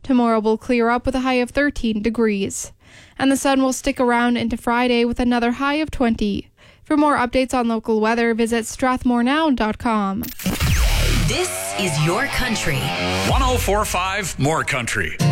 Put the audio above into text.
Tomorrow will clear up with a high of 13 degrees. And the sun will stick around into Friday with another high of 20. For more updates on local weather, visit strathmorenow.com. This is Your Country. 104.5 More Country.